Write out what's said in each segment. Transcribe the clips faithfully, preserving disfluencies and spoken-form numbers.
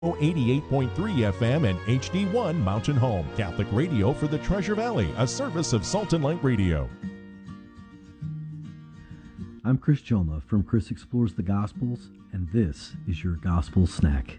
eighty-eight point three F M and H D one Mountain Home. Catholic radio for the Treasure Valley, a service of Salt and Light Radio. I'm Chris Choma from Chris Explores the Gospels, and this is your Gospel Snack.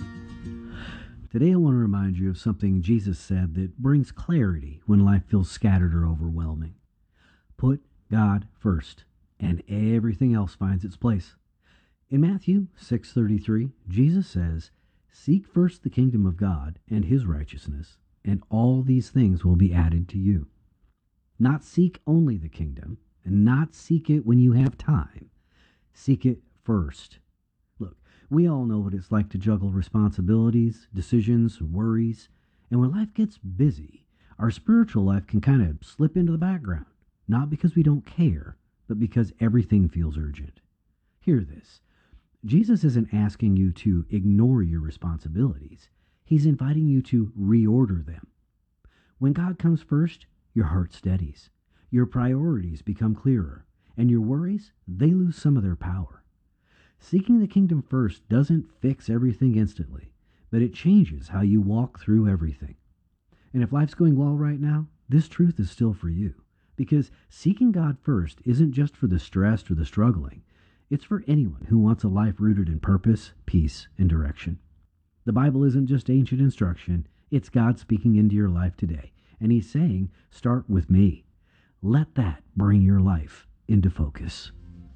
Today I want to remind you of something Jesus said that brings clarity when life feels scattered or overwhelming. Put God first, and everything else finds its place. In Matthew six thirty-three, Jesus says, "Seek first the kingdom of God and his righteousness, and all these things will be added to you." Not seek only the kingdom, and not seek it when you have time. Seek it first. Look, we all know what it's like to juggle responsibilities, decisions, worries, and when life gets busy, our spiritual life can kind of slip into the background, not because we don't care, but because everything feels urgent. Hear this. Jesus isn't asking you to ignore your responsibilities. He's inviting you to reorder them. When God comes first, your heart steadies. Your priorities become clearer, and your worries, they lose some of their power. Seeking the kingdom first doesn't fix everything instantly, but it changes how you walk through everything. And if life's going well right now, this truth is still for you, because seeking God first isn't just for the stressed or the struggling. It's for anyone who wants a life rooted in purpose, peace, and direction. The Bible isn't just ancient instruction, it's God speaking into your life today, and he's saying, start with me. Let that bring your life into focus.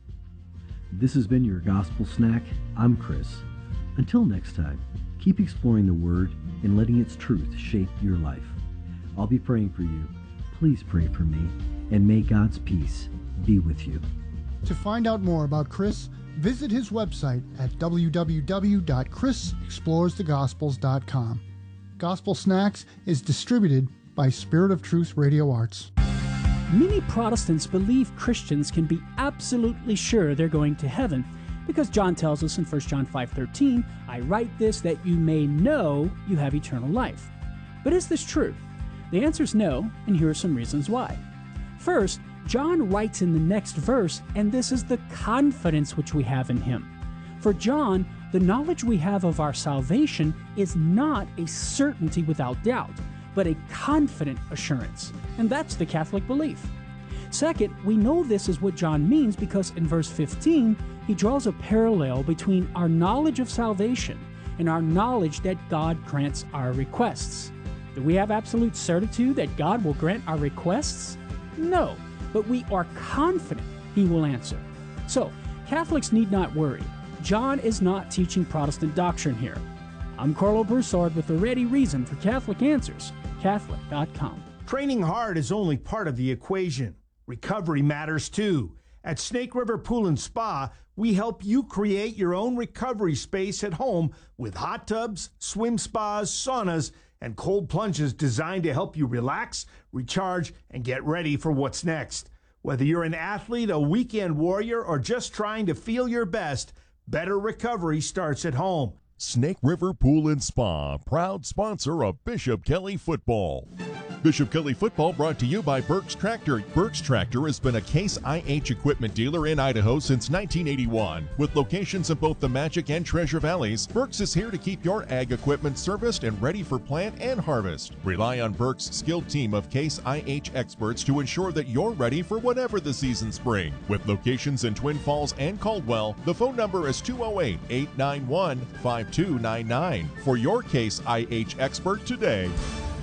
This has been your Gospel Snack. I'm Chris. Until next time, keep exploring the Word and letting its truth shape your life. I'll be praying for you. Please pray for me, and may God's peace be with you. To find out more about Chris, visit his website at w w w dot chris explores the gospels dot com. Gospel Snacks is distributed by Spirit of Truth Radio Arts. Many Protestants believe Christians can be absolutely sure they're going to heaven because John tells us in First John five thirteen, "I write this that you may know you have eternal life." But is this true? The answer is no, and here are some reasons why. First, John writes in the next verse, and this is the confidence which we have in him. For John, the knowledge we have of our salvation is not a certainty without doubt, but a confident assurance. And that's the Catholic belief. Second, we know this is what John means because in verse fifteen, he draws a parallel between our knowledge of salvation and our knowledge that God grants our requests. Do we have absolute certitude that God will grant our requests? No, but we are confident he will answer. So, Catholics need not worry. John is not teaching Protestant doctrine here. I'm Carlo Broussard with the ready reason for Catholic Answers, Catholic dot com. Training hard is only part of the equation. Recovery matters too. At Snake River Pool and Spa, we help you create your own recovery space at home with hot tubs, swim spas, saunas, and cold plunges designed to help you relax, recharge, and get ready for what's next. Whether you're an athlete, a weekend warrior, or just trying to feel your best, better recovery starts at home. Snake River Pool and Spa, proud sponsor of Bishop Kelly Football. Bishop Kelly Football brought to you by Burks Tractor. Burks Tractor has been a Case I H equipment dealer in Idaho since nineteen eighty-one. With locations in both the Magic and Treasure Valleys, Burks is here to keep your ag equipment serviced and ready for plant and harvest. Rely on Burks' skilled team of Case I H experts to ensure that you're ready for whatever the seasons bring. With locations in Twin Falls and Caldwell, the phone number is two oh eight, eight nine one, five two nine nine for your Case I H expert today.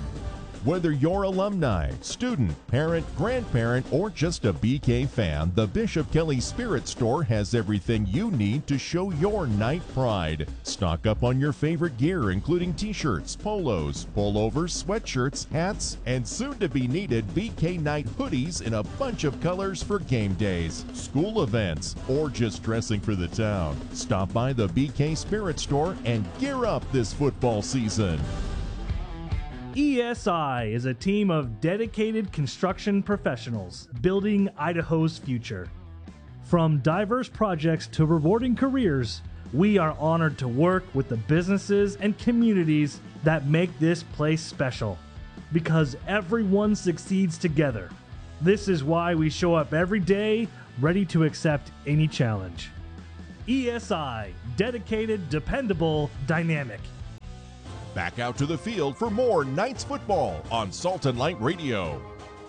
Whether you're alumni, student, parent, grandparent, or just a B K fan, the Bishop Kelly Spirit Store has everything you need to show your night pride. Stock up on your favorite gear, including t-shirts, polos, pullovers, sweatshirts, hats, and soon-to-be needed B K Night hoodies in a bunch of colors for game days, school events, or just dressing for the town. Stop by the B K Spirit Store and gear up this football season. E S I is a team of dedicated construction professionals building Idaho's future. From diverse projects to rewarding careers, we are honored to work with the businesses and communities that make this place special. Because everyone succeeds together. This is why we show up every day, ready to accept any challenge. E S I, dedicated, dependable, dynamic. Back out to the field for more Knights football on Salt and Light Radio.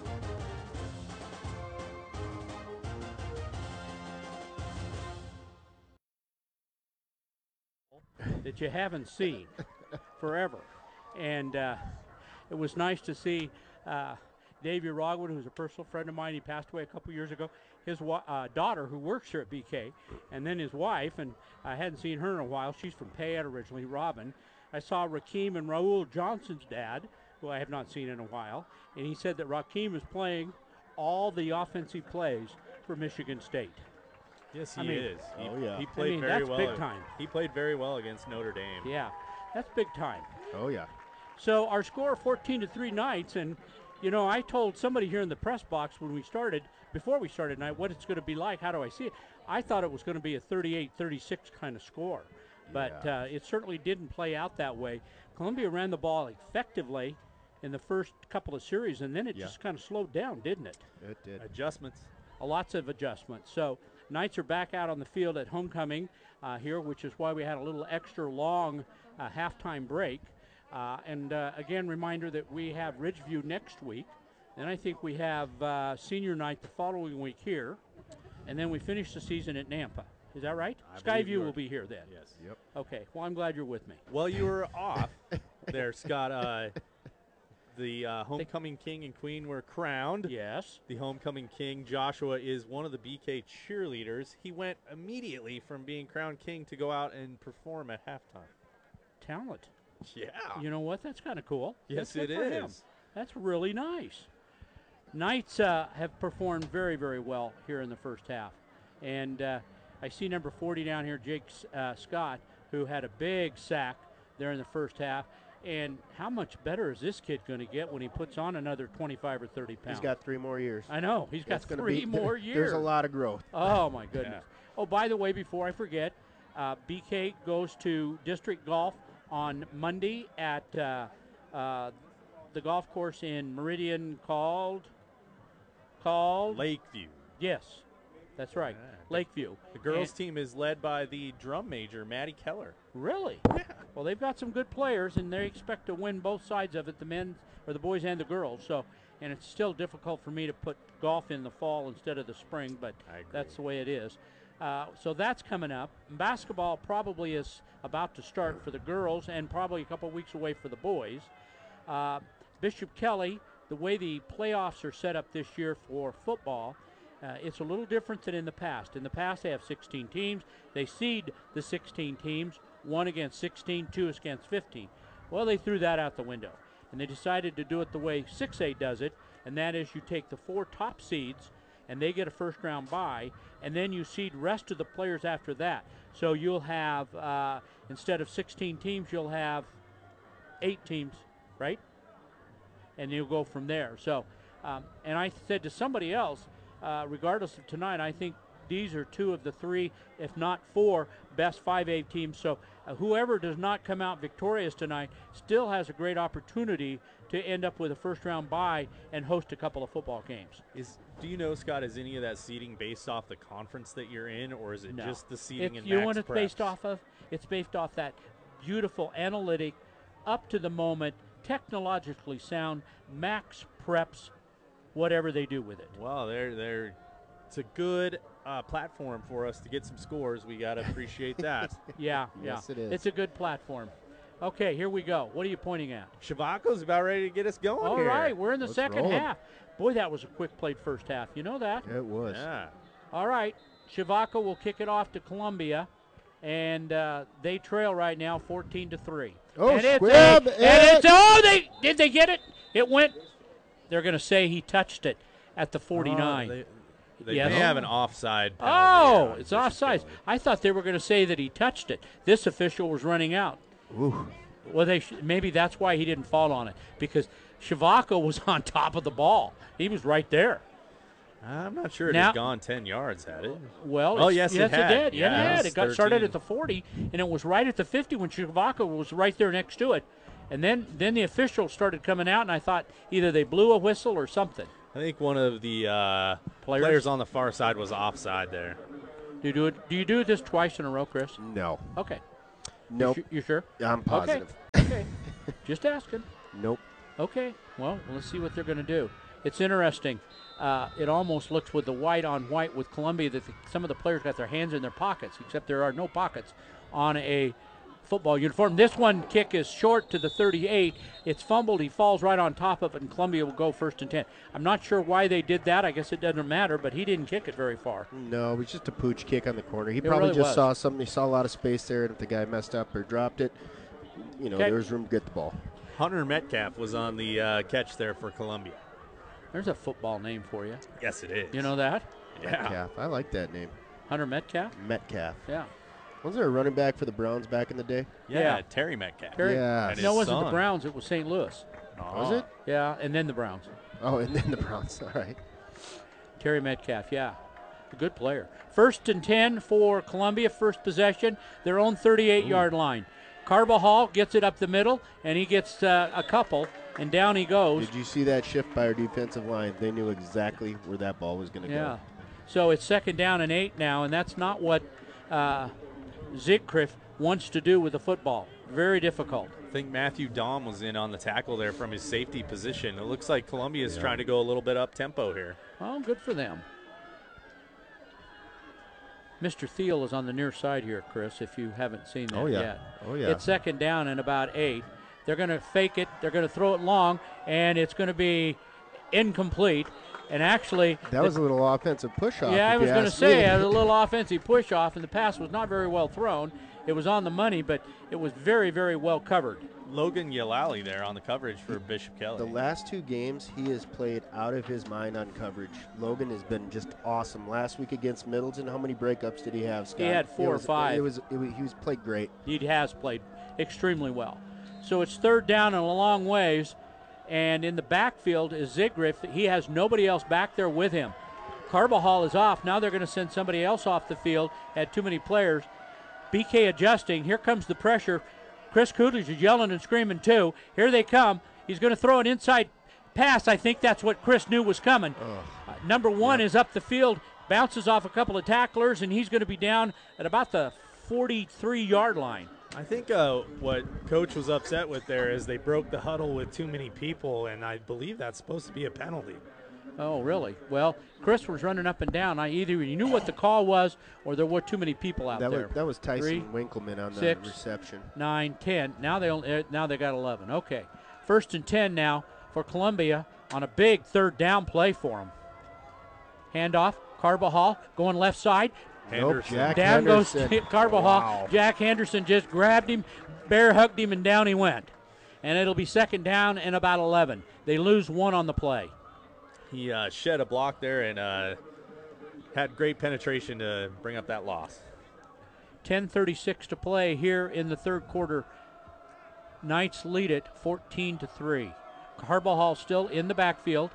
That you haven't seen forever. And uh, it was nice to see uh, Davey Rogwood, who's a personal friend of mine. He passed away a couple years ago. His uh, daughter, who works here at B K, and then his wife, and I hadn't seen her in a while. She's from Payette originally, Robin. I saw Rakeem and Raul Johnson's dad, who I have not seen in a while, and he said that Rakeem is playing all the offensive plays for Michigan State. Yes, he I mean, is. He, oh, yeah. he played I mean, very that's well. big time. He played very well against Notre Dame. Yeah, that's big time. Oh, yeah. So our score fourteen to three Knights, and you know, I told somebody here in the press box when we started, before we started tonight, what it's going to be like. How do I see it? I thought it was going to be a thirty-eight thirty-six kind of score, but Yeah. uh, it certainly didn't play out that way. Columbia ran the ball effectively in the first couple of series, and then it Yeah. just kind of slowed down, didn't it? It did. Adjustments. Uh, lots of adjustments. So Knights are back out on the field at homecoming uh, here, which is why we had a little extra long uh, halftime break. Uh, and uh, again, reminder that we have Ridgeview next week. Then I think we have uh, senior night the following week here. And then we finish the season at Nampa. Is that right? I believe you Skyview are. will be here then. Yes. Yep. Okay. Well, I'm glad you're with me. While you were off there, Scott, uh, the uh, homecoming king and queen were crowned. Yes. The homecoming king, Joshua, is one of the B K cheerleaders. He went immediately from being crowned king to go out and perform at halftime. Talent. Yeah. You know what? That's kind of cool. Yes, That's it good for him. is. That's really nice. Knights uh, have performed very, very well here in the first half. And uh, I see number forty down here, Jake uh, Scott, who had a big sack there in the first half. And how much better is this kid going to get when he puts on another twenty-five or thirty pounds? He's got three more years. I know. He's got That's gonna three be, more years. There's a lot of growth. Oh, my goodness. Oh, by the way, before I forget, uh, B K goes to district golf on Monday at uh, uh, the golf course in Meridian called called Lakeview. Yes, that's right, Yeah. Lakeview. The girls' And- team is led by the drum major, Maddie Keller. Really? Yeah. Well, they've got some good players, and they expect to win both sides of it, the men or the boys and the girls. So, and it's still difficult for me to put golf in the fall instead of the spring, but I agree. that's the way it is. Uh, so that's coming up. Basketball probably is about to start for the girls, and probably a couple weeks away for the boys. Uh, Bishop Kelly, the way the playoffs are set up this year for football, uh, it's a little different than in the past. In the past, they have sixteen teams. They seed the sixteen teams, one against sixteen, two against fifteen. Well, they threw that out the window, and they decided to do it the way six A does it, and that is you take the four top seeds, and they get a first-round bye, and then you seed rest of the players after that. So you'll have, uh, instead of sixteen teams, you'll have eight teams, right? And you'll go from there. So, um, and I said to somebody else, uh, regardless of tonight, I think these are two of the three, if not four, best five A teams. So uh, whoever does not come out victorious tonight still has a great opportunity to end up with a first-round bye and host a couple of football games. Is do you know, Scott, is any of that seeding based off the conference that you're in, or is it No. just the seeding If in you know Max what it's Preps? based off of? It's based off that beautiful, analytic, up to the moment, technologically sound Max Preps, whatever they do with it. Well, they're they're it's a good uh, platform for us to get some scores. We got to appreciate that. Yeah, Yes, yeah. it is. It's a good platform. Okay, here we go. What are you pointing at? Shavako's about ready to get us going All here. right, we're in the Let's second roll 'em. half. Boy, that was a quick played first half. You know that? It was. Yeah. All right, Shavaka will kick it off to Columbia, and uh, they trail right now, fourteen to three. Oh, and it's squib a, it. and it's oh, they did they get it? It went. They're going to say he touched it at the forty-nine. Oh, they they Yes. may have an offside penalty Oh, on it's Bishop offsides. Kelly. I thought they were going to say that he touched it. This official was running out. Ooh. Well, they sh- maybe that's why he didn't fall on it, because Shavaka was on top of the ball. He was right there. I'm not sure it Now- had gone ten yards, had it? Well, Oh, it's- yes, it yes, had. did. Yeah, Yeah, it it had. was It got started thirteen. at the forty, and it was right at the fifty when Shavaka was right there next to it. And then, then the officials started coming out, and I thought either they blew a whistle or something. I think one of the uh, Players? players on the far side was offside there. Do you do it? Do you do this twice in a row, Chris? No. Okay. Nope. You, su- you sure? I'm positive. Okay. okay. Just asking. Nope. Okay, well, let's see what they're going to do. It's interesting. Uh, it almost looks with the white on white with Columbia that the, some of the players got their hands in their pockets, except there are no pockets on a football uniform. This one kick is short to the thirty-eight. It's fumbled. He falls right on top of it, and Columbia will go first and ten. I'm not sure why they did that. I guess it doesn't matter, but he didn't kick it very far. No, it was just a pooch kick on the corner. He It probably really just was. saw something. He saw a lot of space there, and if the guy messed up or dropped it, you know, Okay. there was room to get the ball. Hunter Metcalf was on the uh, catch there for Columbia. There's a football name for you. Yes, it is. You know that? Yeah. Metcalf. I like that name. Hunter Metcalf? Metcalf. Yeah. Wasn't there a running back for the Browns back in the day? Yeah, Yeah. Terry Metcalf. Terry- Yeah. And No, it his wasn't the son. Browns. It was Saint Louis. Was it? Yeah, and then the Browns. Oh, and then the Browns. All right. Terry Metcalf, yeah. A good player. First and ten for Columbia, first possession, their own thirty-eight-yard line. Carbajal gets it up the middle, and he gets uh, a couple, and down he goes. Did you see that shift by our defensive line? They knew exactly where that ball was going to Yeah. go. So it's second down and eight now, and that's not what uh, Zigcriff wants to do with the football. Very difficult. I think Matthew Dahm was in on the tackle there from his safety position. It looks like Columbia is Yeah. trying to go a little bit up tempo here. Oh, good for them. Mister Thiel is on the near side here, Chris, if you haven't seen that Oh, yeah. yet. Oh, yeah. It's second down and about eight. They're going to fake it. They're going to throw it long, and it's going to be incomplete. And actually, That was a little offensive push-off. yeah, I if was you going to ask say me. a little offensive push off, and the pass was not very well thrown. It was on the money, but it was very, very well covered. Logan Yalali there on the coverage for Bishop Kelly. The last two games, he has played out of his mind on coverage. Logan has been just awesome. Last week against Middleton, how many breakups did he have, Scott? He had four It or was- five. It was, it was he was played great. He has played extremely well. So it's third down and a long ways, and in the backfield is Zigriff. He has nobody else back there with him. Carbajal is off. Now they're going to send somebody else off the field. Had too many players. B K adjusting. Here comes the pressure. Chris Coolidge is yelling and screaming too. Here they come. He's going to throw an inside pass. I think that's what Chris knew was coming. Uh, number one is up the field, bounces off a couple of tacklers, and he's going to be down at about the forty-three-yard line. I think uh, what Coach was upset with there is they broke the huddle with too many people, and I believe that's supposed to be a penalty. Oh, really? Well, Chris was running up and down. I either he knew what the call was, or there were too many people out That there. was, that was Tyson Three, Winkleman on the six, reception. Nine, ten. Now they only, uh, now they got eleven. Okay, first and ten now for Columbia on a big third down play for them. Handoff, Carbajal going left side. Nope, Jack Down Henderson. goes Carbajal. Wow. Jack Henderson just grabbed him, bear hugged him, and down he went. And it'll be second down and about eleven. They lose one on the play. He uh, shed a block there and uh, had great penetration to bring up that loss. ten thirty-six to play here in the third quarter. Knights lead it fourteen to three. Carbajal still in the backfield.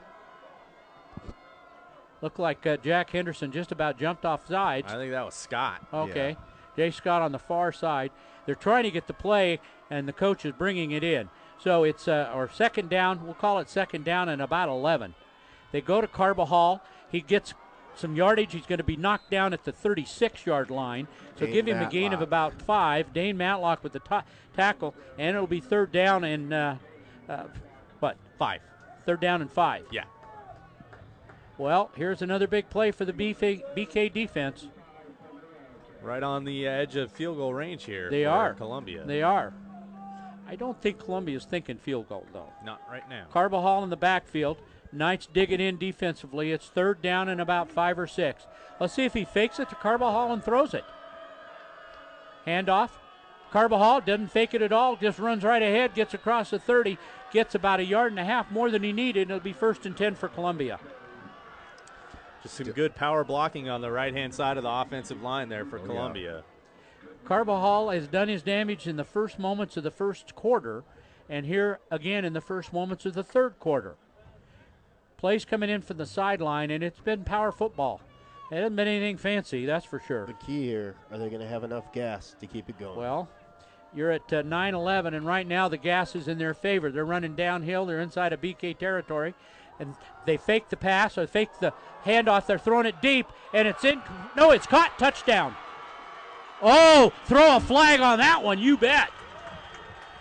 Looked like uh, Jack Henderson just about jumped off sides. I think that was Scott. Okay. Jay Scott on the far side. They're trying to get the play, and the coach is bringing it in. So it's uh, or second down. We'll call it second down and about eleven. They go to Carbajal. He gets some yardage. He's going to be knocked down at the thirty-six-yard line. So Dane give him a gain of Matlock. about five. Dane Matlock with the ta- tackle, and it'll be third down and uh, uh, what? Five. Third down and five. Yeah. Well, here's another big play for the B K defense. Right on the edge of field goal range here. They for are. Columbia. They are. I don't think Columbia's thinking field goal, though. Not right now. Carbajal in the backfield. Knights digging in defensively. It's third down and about five or six. Let's see if he fakes it to Carbajal and throws it. Handoff. Carbajal doesn't fake it at all, just runs right ahead, gets across the thirty, gets about a yard and a half more than he needed, and it'll be first and ten for Columbia. Just some good power blocking on the right-hand side of the offensive line there for Oh, yeah. Columbia. Carbajal has done his damage in the first moments of the first quarter, and here again in the first moments of the third quarter. Plays coming in from the sideline, and it's been power football. It hasn't been anything fancy, that's for sure. The key here, are they going to have enough gas to keep it going? Well, you're at uh, nine eleven, and right now the gas is in their favor. They're running downhill. They're inside of B K territory, and they fake the pass or fake the handoff. They're throwing it deep, and it's in. No, it's caught. Touchdown. Oh, throw a flag on that one, you bet.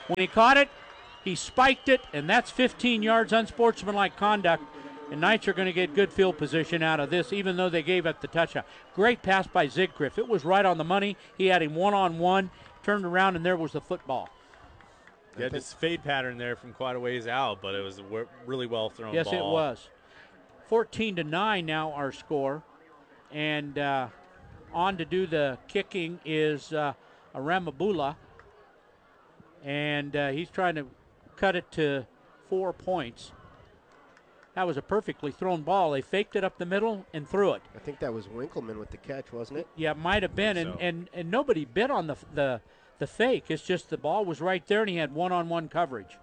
When he caught it, he spiked it, and that's fifteen yards, unsportsmanlike conduct. And Knights are going to get good field position out of this, even though they gave up the touchdown. Great pass by Zigriff. It was right on the money. He had him one-on-one, turned around, and there was the football. Yeah, this fade pattern there from quite a ways out, but it was a w- really well thrown yes, ball. Yes, it was. fourteen to nine now our score. And uh, on to do the kicking is uh, Aramabula. And uh, he's trying to cut it to four points. That was a perfectly thrown ball. They faked it up the middle and threw it. I think that was Winkleman with the catch, wasn't it? Yeah, it might have been. And, so. and, and nobody bit on the, the the fake. It's just the ball was right there, and he had one-on-one coverage.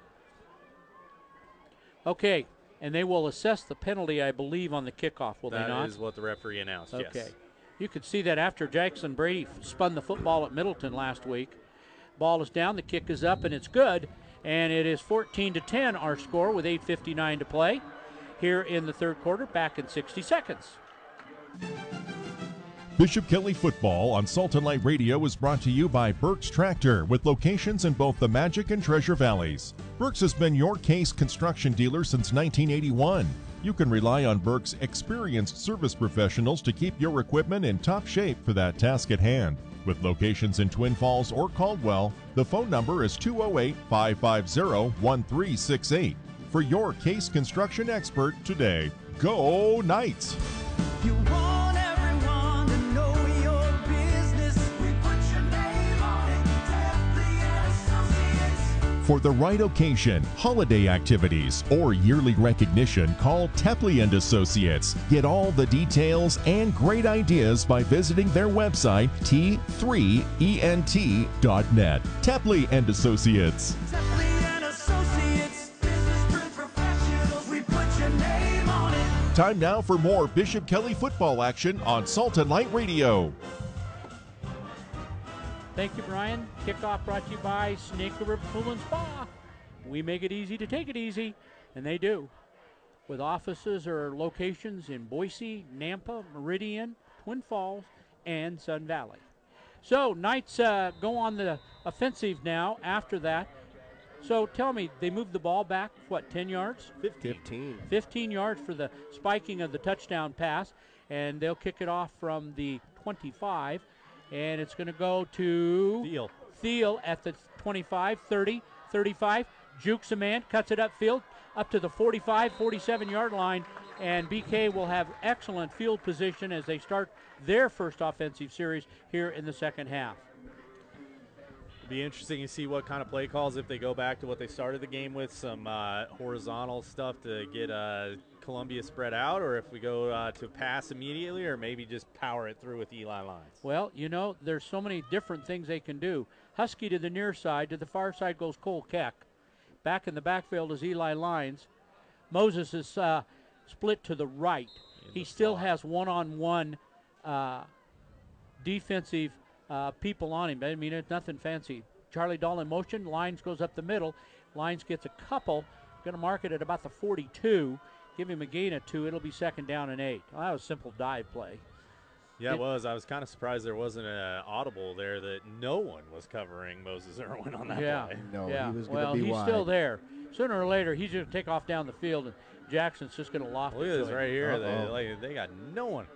Okay, and they will assess the penalty, I believe, on the kickoff, will that they not? That is what the referee announced, okay. yes. You could see that after Jackson Brady spun the football at Middleton last week. Ball is down, the kick is up, and it's good. And it is fourteen to ten our score with eight fifty-nine to play here in the third quarter, back in sixty seconds. Bishop Kelly Football on Salt and Light Radio is brought to you by Burke's Tractor, with locations in both the Magic and Treasure Valleys. Burke's has been your Case construction dealer since nineteen eighty-one. You can rely on Burke's experienced service professionals to keep your equipment in top shape for that task at hand. With locations in Twin Falls or Caldwell, the phone number is two oh eight, five five zero, one three six eight. For your Case construction expert today, go Knights! You want everyone to know your business. We put your name on it. Tapley and Associates. For the right occasion, holiday activities, or yearly recognition, call Tepley and Associates. Get all the details and great ideas by visiting their website, T three E N T dot net. Tepley and Associates. Tapley and Associates. Business professionals. We put your name on it. Time now for more Bishop Kelly football action on Salt and Light Radio. Thank you, Brian. Kickoff brought to you by Snake River Pool and Spa. We make it easy to take it easy, and they do. With offices or locations in Boise, Nampa, Meridian, Twin Falls, and Sun Valley. So, Knights uh, go on the offensive now after that. So, tell me, they moved the ball back, what, ten yards? fifteen. fifteen yards for the spiking of the touchdown pass, and they'll kick it off from the twenty-five. And it's going to go to Thiel. Thiel at the twenty-five, thirty, thirty-five. Jukes a man, cuts it upfield, up to the forty-five, forty-seven-yard line. And B K will have excellent field position as they start their first offensive series here in the second half. It'll be interesting to see what kind of play calls, if they go back to what they started the game with, some uh, horizontal stuff to get uh, Columbia spread out, or if we go uh, to pass immediately, or maybe just power it through with Eli Lines. Well, you know, there's so many different things they can do. Husky to the near side. To the far side goes Cole Keck. Back in the backfield is Eli Lines. Moses is uh, split to the right. In he the still slot. has one-on-one uh, defensive uh, people on him. I mean, it's nothing fancy. Charlie Dahl in motion. Lines goes up the middle. Lines gets a couple. Going to mark it at about the forty-two. Give him a gain of two. It'll be second down and eight. Well, that was a simple dive play. Yeah, It- it was. I was kind of surprised there wasn't an audible there that no one was covering Moses Irwin on that Yeah. play. No, yeah. he was going to well, be he's wide. still there. Sooner or later, he's going to take off down the field, and Jackson's just going to loft Look it at to this him. right here. They, Uh-oh. like, they got no one.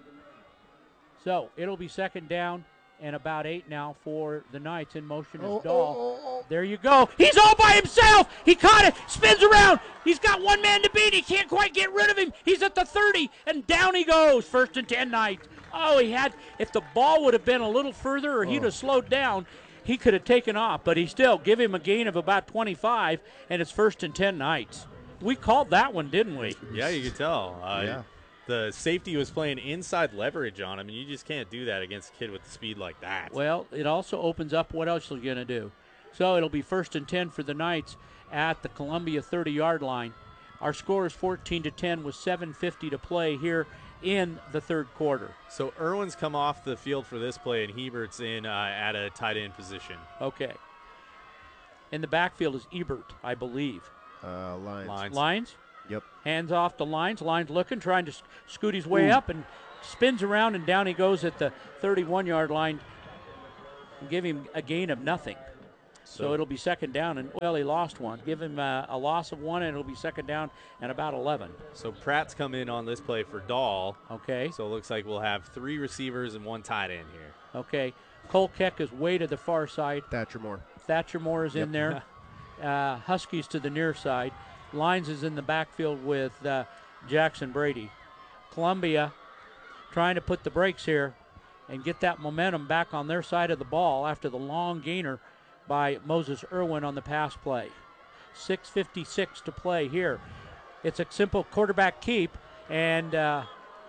So it'll be second down and about eight now for the Knights. In motion is Oh, Dahl. oh, oh, There you go. He's all by himself. He caught it. Spins around. He's got one man to beat. He can't quite get rid of him. He's at the thirty, and down he goes. First and ten Knights. Oh, he had, if the ball would have been a little further or he'd have slowed down, he could have taken off. But he still give him a gain of about twenty-five, and it's first and ten Knights. We called that one, didn't we? Yeah, you could tell. Uh, Yeah. The safety was playing inside leverage on him, and you just can't do that against a kid with the speed like that. Well, it also opens up what else you're going to do. So it'll be first and ten for the Knights at the Columbia thirty-yard line. Our score is fourteen to ten with seven fifty to play here in the third quarter. So Irwin's come off the field for this play, and Hebert's in uh, at a tight end position. Okay. In the backfield is Ebert, I believe. Uh, Lines. Lines. Lines. Yep. Hands off the Lines. Lines looking, trying to sc- scoot his way Ooh. up, and spins around, and down he goes at the thirty-one-yard line. Give him a gain of nothing. So, So- it'll be second down, and well, he lost one. Give him uh, a loss of one, and it'll be second down and about eleven. So Pratt's come in on this play for Dahl. Okay. So it looks like we'll have three receivers and one tight end here. Okay. Cole Keck is way to the far side. Thatcher Moore. Thatcher Moore is in there. Uh, Huskies to the near side. Lines is in the backfield with uh, Jackson Brady. Columbia trying to put the brakes here and get that momentum back on their side of the ball after the long gainer by Moses Irwin on the pass play. six fifty-six to play here. It's a simple quarterback keep, and uh,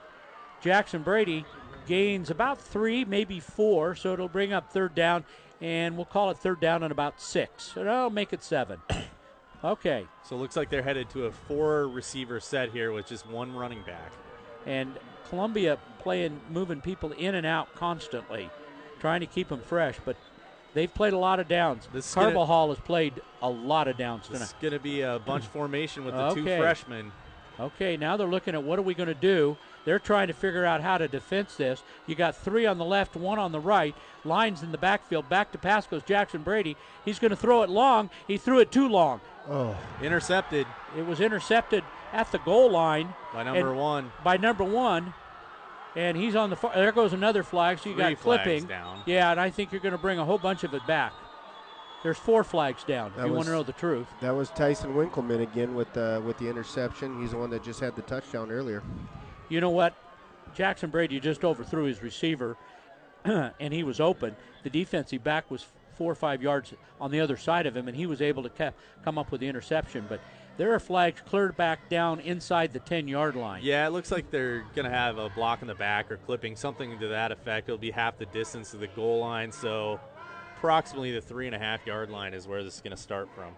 Jackson Brady gains about three, maybe four, so it'll bring up third down, and we'll call it third down and about six. So that'll make it seven. Okay. So it looks like they're headed to a four receiver set here with just one running back. And Columbia playing, moving people in and out constantly, trying to keep them fresh, but they've played a lot of downs. This is Carbajal has played a lot of downs This tonight. is going to be a bunch formation with the two Okay. freshmen. Okay, now they're looking at what are we going to do. They're trying to figure out how to defense this. You got three on the left, one on the right. Lines in the backfield. Back to pass goes Jackson Brady. He's going to throw it long. He threw it too long. Oh, Intercepted It was intercepted at the goal line by number and- one. by number one. And he's on the far. There goes another flag. So you Three got flags clipping. down. Yeah, and I think you're going to bring a whole bunch of it back. There's four flags down. That if you want was- to know the truth. that was Tyson Winkleman again with uh, with the interception. He's the one that just had the touchdown earlier. You know what? Jackson Brady just overthrew his receiver, and he was open. The defensive back was four or five yards on the other side of him, and he was able to ca- come up with the interception. But there are flags cleared back down inside the ten-yard line. Yeah, it looks like they're going to have a block in the back or clipping, something to that effect. It'll be half the distance to the goal line, so approximately the three and a half yard line is where this is going to start from.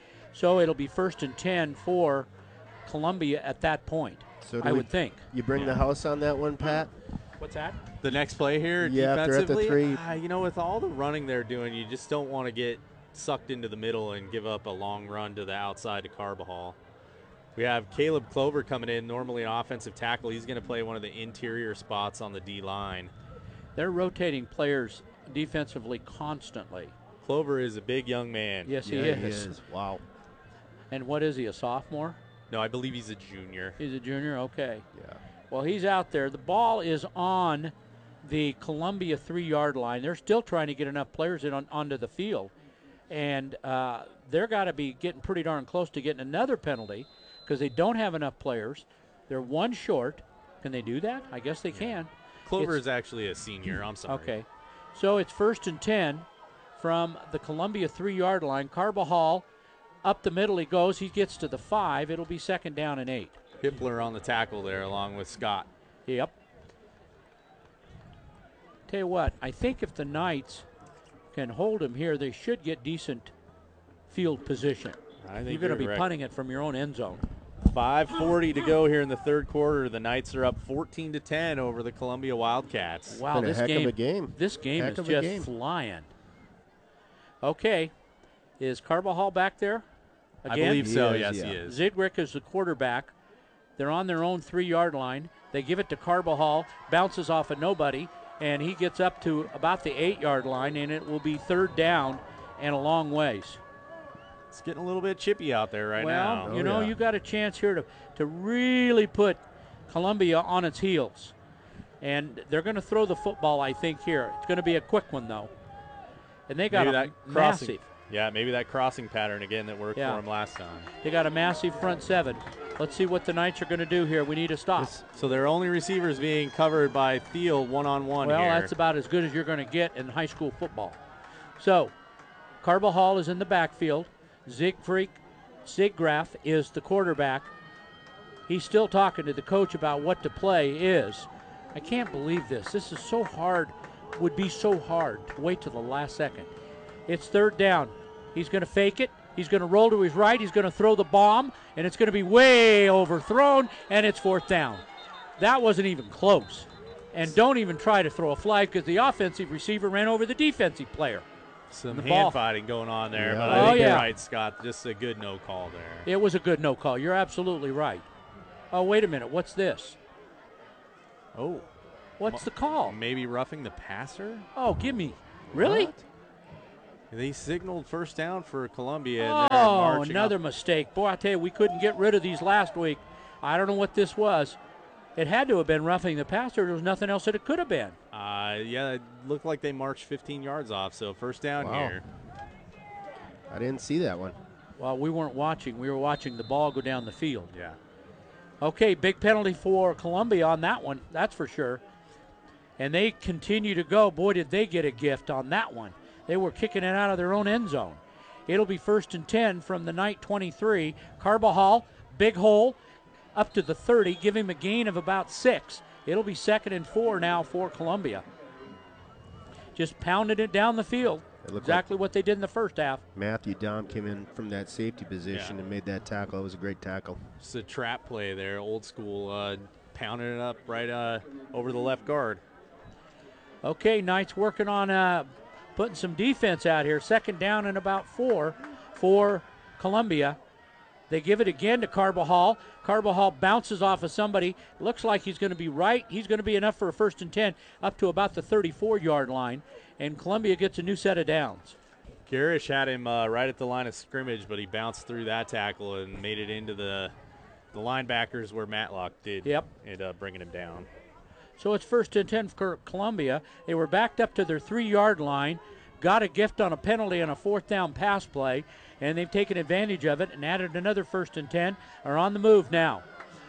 So it'll be first and ten for Columbia at that point, So do I we- would think. You bring the house on that one, Pat? What's that? The next play here, Yeah, if they're at the defensively, three. ah, you know, with all the running they're doing, you just don't want to get sucked into the middle and give up a long run to the outside to Carbajal. We have Caleb Clover coming in, normally an offensive tackle. He's going to play one of the interior spots on the D line. They're rotating players defensively constantly. Clover is a big young man. Yes, he Yeah, is. Wow. And what is he, a sophomore? No, I believe he's a junior. He's a junior? Okay. Yeah. Well, he's out there. The ball is on the Columbia three-yard line. They're still trying to get enough players in on, onto the field. And uh, they're got to be getting pretty darn close to getting another penalty because they don't have enough players. They're one short. Can they do that? I guess they can. Clover It's- is actually a senior. I'm sorry. Okay. So it's first and ten from the Columbia three-yard line. Carbajal up the middle he goes. He gets to the five. It'll be second down and eight. Hippler on the tackle there along with Scott. Yep. Tell you what, I think if the Knights can hold him here, they should get decent field position. I think You're going to be right. punting it from your own end zone. five forty to go here in the third quarter. The Knights are up fourteen to ten over the Columbia Wildcats. Wow, Been a this heck game, of a game. This game Heck is of a just game. flying. Okay, is Carbajal back there? I Again? believe so. He is, yes, yeah. he is. Zidrick is the quarterback. They're on their own three-yard line. They give it to Carbajal, bounces off of nobody, and he gets up to about the eight-yard line, and it will be third down and a long ways. It's getting a little bit chippy out there right well, now. you Oh, know, yeah. you got a chance here to, to really put Columbia on its heels. And they're going to throw the football, I think, here. It's going to be a quick one, though. And they got Maybe a that crossing. massive. Yeah, maybe that crossing pattern again that worked Yeah. for him last time. They got a massive front seven. Let's see what the Knights are going to do here. We need a stop. So their only receivers being covered by Thiel one-on-one Well, here. that's about as good as you're going to get in high school football. So, Carbajal is in the backfield. Siegfried Siggraf is the quarterback. He's still talking to the coach about what to play is. I can't believe this. This is so hard, would be so hard to wait till the last second. It's third down. He's going to fake it. He's going to roll to his right. He's going to throw the bomb, and it's going to be way overthrown, and it's fourth down. That wasn't even close. And don't even try to throw a flag because the offensive receiver ran over the defensive player. Some the hand ball. fighting going on there, Yeah. but I Oh, think yeah. you're right, Scott. Just a good no call there. It was a good no call. You're absolutely right. Oh, wait a minute. What's this? Oh, What's the call? maybe roughing the passer? Oh, give me. Really? What? They signaled first down for Columbia. And they're Oh, marching another up. mistake. Boy, I tell you, we couldn't get rid of these last week. I don't know what this was. It had to have been roughing the passer. There was nothing else that it could have been. Uh, yeah, it looked like they marched fifteen yards off, so first down Wow. here. I didn't see that one. Well, we weren't watching. We were watching the ball go down the field. Yeah. Okay, big penalty for Columbia on that one, that's for sure. And they continue to go. Boy, did they get a gift on that one. They were kicking it out of their own end zone. It'll be first and ten from the Knight twenty-three. Carbajal, big hole, up to the thirty, give him a gain of about six. It'll be second and four now for Columbia. Just pounding it down the field. It looked Exactly what they did in the first half. Matthew Dom came in from that safety position Yeah. and made that tackle. It was a great tackle. It's a trap play there, old school, uh, pounding it up right uh, over the left guard. Okay, Knights working on uh, putting some defense out here. Second down and about four for Columbia. They give it again to Carbajal. Carbajal bounces off of somebody. Looks like he's going to be right. He's going to be enough for a first and ten up to about the thirty-four-yard line. And Columbia gets a new set of downs. Garish had him uh, right at the line of scrimmage, but he bounced through that tackle and made it into the the linebackers where Matlock did. Yep. And uh, bringing him down. So it's first and ten for Columbia. They were backed up to their three-yard line, got a gift on a penalty on a fourth down pass play, and they've taken advantage of it and added another first and ten. Are on the move now.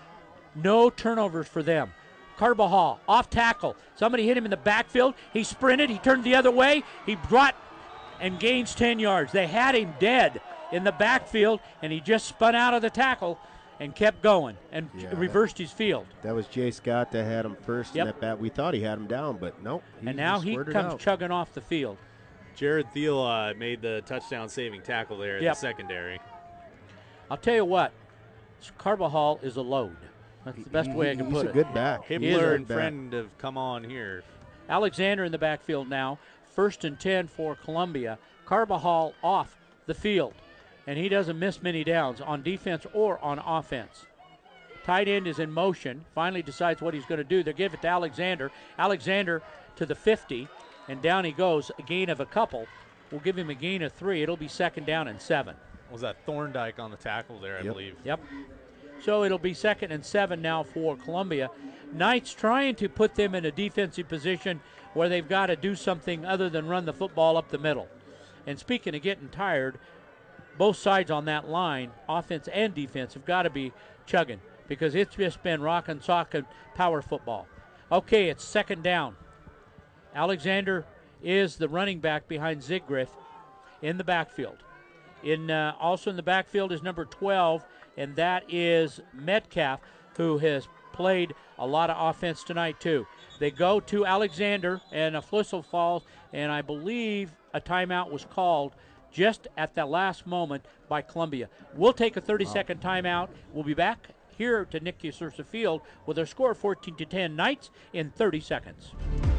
No turnovers for them. Carbajal, off tackle. Somebody hit him in the backfield. He sprinted. He turned the other way. He brought and gains ten yards. They had him dead in the backfield, and he just spun out of the tackle and kept going and Yeah, reversed his field. That was Jay Scott that had him first Yep. in that bat. We thought he had him down, but nope. And now he squirted comes out. chugging off the field. Jared Thiel uh, made the touchdown-saving tackle there in Yep. the secondary. I'll tell you what, Carbajal is a load. That's the best He- way I he- can he's put a it. good back. He is Hibbler a and back. Friend have come on here. Alexander in the backfield now. First and ten for Columbia. Carbajal off the field. And he doesn't miss many downs on defense or on offense. Tight end is in motion. Finally decides what he's going to do. They give it to Alexander. Alexander to the fifty. And down he goes. A gain of a couple. We'll give him a gain of three. It'll be second down and seven. Was that Thorndike on the tackle there, I Yep. believe. Yep. So it'll be second and seven now for Columbia. Knights trying to put them in a defensive position where they've got to do something other than run the football up the middle. And speaking of getting tired, both sides on that line, offense and defense, have got to be chugging because it's just been rockin' sockin' power football. Okay, it's second down. Alexander is the running back behind Ziggrith in the backfield. In uh, also in the backfield is number twelve, and that is Metcalf, who has played a lot of offense tonight too. They go to Alexander, and a whistle falls, and I believe a timeout was called just at that last moment by Columbia. We'll take a thirty-second timeout. We'll be back here to Nick Usursa Field with our score fourteen to ten Knights in thirty seconds.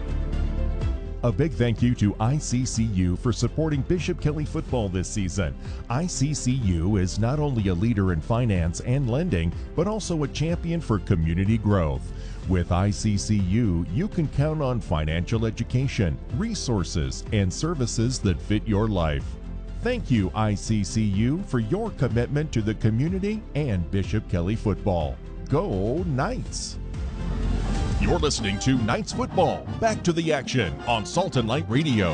A big thank you to I C C U for supporting Bishop Kelly football this season. I C C U is not only a leader in finance and lending, but also a champion for community growth. With I C C U, you can count on financial education, resources, and services that fit your life. Thank you, I C C U, for your commitment to the community and Bishop Kelly football. Go Knights! You're listening to Knights Football. Back to the action on Salt and Light Radio.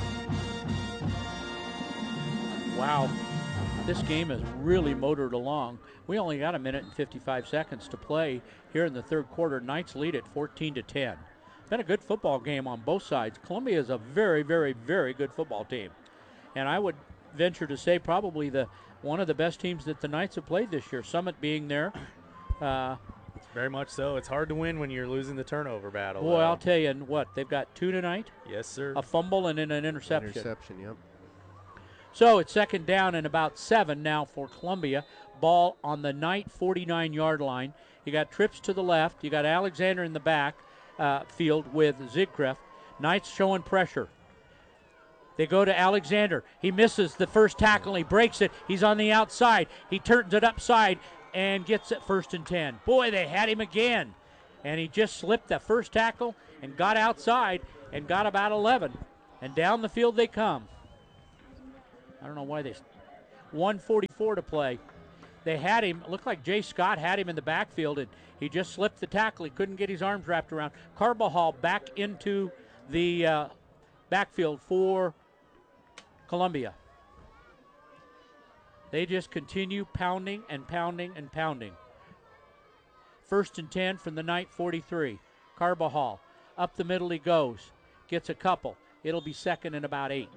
Wow, this game has really motored along. We only got a minute and fifty-five seconds to play here in the third quarter. Knights lead at fourteen to ten. Been a good football game on both sides. Columbia is a very, very, very good football team. And I would venture to say probably the one of the best teams that the Knights have played this year. Summit being there. Uh, Very much so. It's hard to win when you're losing the turnover battle. boy, though. I'll tell you what, they've got two tonight. Yes, sir. A fumble and then an interception. Interception, yep. So it's second down and about seven now for Columbia. Ball on the Knight forty-nine-yard line. You got trips to the left. You got Alexander in the back uh, field with Ziggrith. Knights showing pressure. They go to Alexander. He misses the first tackle. He breaks it. He's on the outside. He turns it upside and gets it first and ten. Boy, they had him again. And he just slipped that first tackle and got outside and got about eleven. And down the field they come. I don't know why they. one forty-four to play. They had him. It looked like Jay Scott had him in the backfield, and he just slipped the tackle. He couldn't get his arms wrapped around. Carbajal back into the uh, backfield for Columbia. They just continue pounding and pounding and pounding. First and ten from the Knight forty-three. Carbajal. Up the middle he goes. Gets a couple. It'll be second and about eight.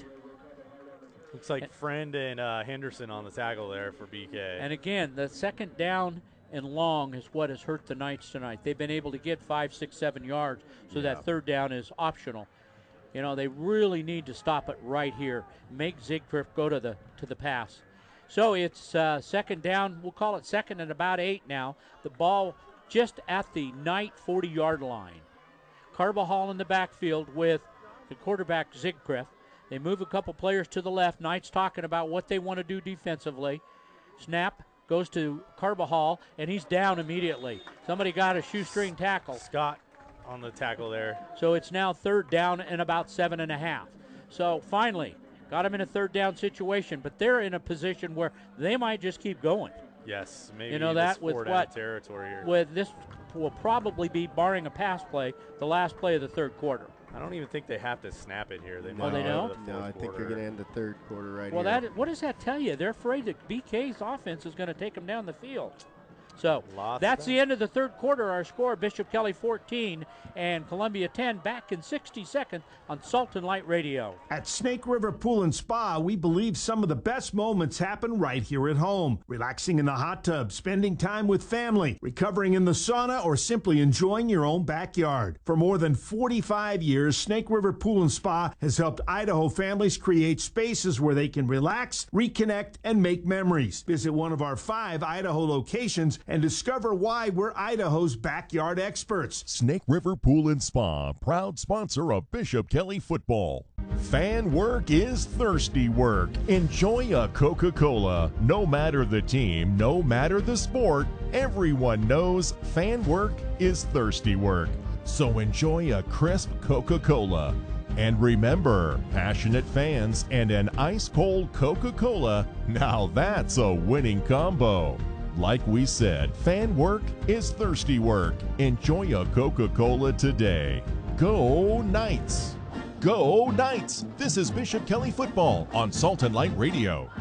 Looks like Friend and uh, Henderson on the tackle there for B K. And again, the second down and long is what has hurt the Knights tonight. They've been able to get five, six, seven yards, so Yeah. that third down is optional. You know, they really need to stop it right here. Make Zigcrest go to the to the pass. So it's uh, second down. We'll call it second and about eight now. The ball just at the Knight forty-yard line. Carbajal in the backfield with the quarterback Zigcrest. They move a couple players to the left. Knight's talking about what they want to do defensively. Snap goes to Carbajal, and he's down immediately. Somebody got a shoestring tackle. Scott on the tackle there. So it's now third down and about seven and a half. So finally, got him in a third down situation, but they're in a position where they might just keep going. Yes, maybe You know this that with Ford out what? of territory here. With this will probably be, barring a pass play, the last play of the third quarter. I don't even think they have to snap it here. They Oh, they might go to don't? the No, fourth I think quarter. you're going to end the third quarter right Well, here. that what does that tell you? They're afraid that B K's offense is going to take them down the field. So Lost that's that. the end of the third quarter. Our score, Bishop Kelly fourteen and Columbia ten. Back in sixty seconds on Salt and Light Radio. At Snake River Pool and Spa, we believe some of the best moments happen right here at home. Relaxing in the hot tub, spending time with family, recovering in the sauna, or simply enjoying your own backyard. For more than forty-five years, Snake River Pool and Spa has helped Idaho families create spaces where they can relax, reconnect, and make memories. Visit one of our five Idaho locations and discover why we're Idaho's backyard experts. Snake River Pool and Spa, proud sponsor of Bishop Kelly football. Fan work is thirsty work. Enjoy a Coca-Cola. No matter the team, no matter the sport, everyone knows fan work is thirsty work. So enjoy a crisp Coca-Cola. And remember, passionate fans and an ice-cold Coca-Cola, now that's a winning combo. Like we said, fan work is thirsty work. Enjoy a Coca-Cola today. Go Knights! Go Knights! This is Bishop Kelly football on Salt and Light Radio.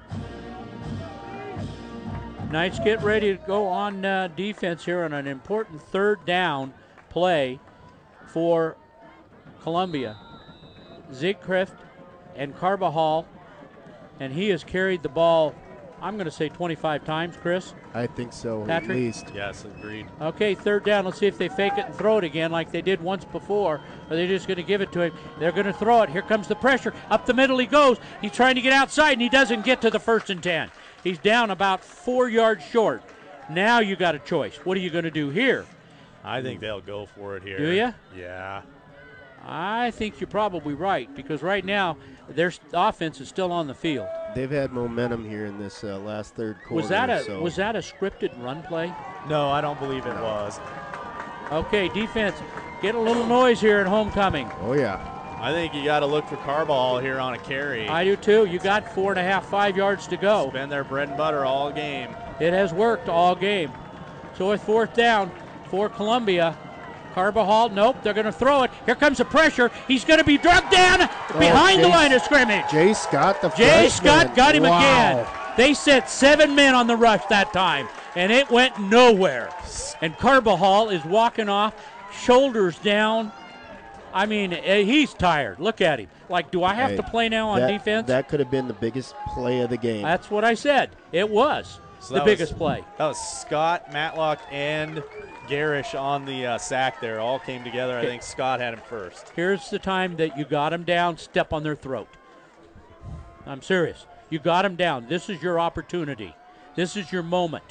Knights get ready to go on uh, defense here on an important third down play for Columbia. Zigcrest and Carbajal, and he has carried the ball, I'm going to say twenty-five times, Chris. I think so, Patrick? at least. Yes, agreed. Okay, third down. Let's see if they fake it and throw it again like they did once before. Or are they just going to give it to him? They're going to throw it. Here comes the pressure. Up the middle he goes. He's trying to get outside, and he doesn't get to the first and ten. He's down about four yards short. Now you got a choice. What are you going to do here? I think they'll go for it here. Do ya? Yeah. I think you're probably right, because right now their s- offense is still on the field. They've had momentum here in this uh, last third quarter. Was that a so. was that a scripted run play? No, I don't believe it was. Okay, defense, get a little noise here at homecoming. Oh, yeah. I think you got to look for Carball here on a carry. I do too. You got four and a half, five yards to go. It's been their bread and butter all game. It has worked all game. So with fourth down for Columbia, Carbajal, nope, they're going to throw it. Here comes the pressure. He's going to be drugged down behind the Jay- line of scrimmage. Jay Scott, the Jay freshman. Scott got him Wow. again. They set seven men on the rush that time, and it went nowhere. And Carbajal is walking off, shoulders down. I mean, eh, he's tired. Look at him. Like, do I have Hey, to play now on that, defense? That could have been the biggest play of the game. That's what I said. It was So the that was- biggest play. That was Scott, Matlock, and Garish on the uh, sack there. All came together. Okay. I think Scott had him first. Here's the time that you got them down, step on their throat. I'm serious. You got them down. This is your opportunity. This is your moment.